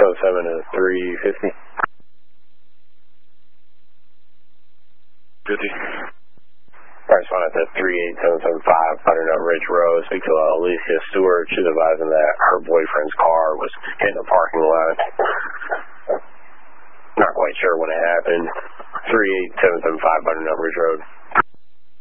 607 to 350. 50. Correspondent to 38775 Butternut Ridge Road. Speak to Alicia Stewart. She's advising that her boyfriend's car was in the parking lot. Not quite sure when it happened. 38775 Butternut Ridge Road.